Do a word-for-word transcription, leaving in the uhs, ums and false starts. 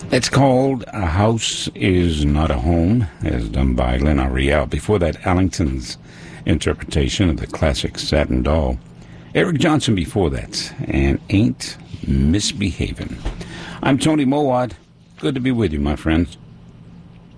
It's called A House Is Not a Home, as done by Lynn Ariel. Before that, Allington's interpretation of the classic Satin Doll. Eric Johnson before that, and Ain't Misbehavin'. I'm Tony Mowat. Good to be with you, my friends.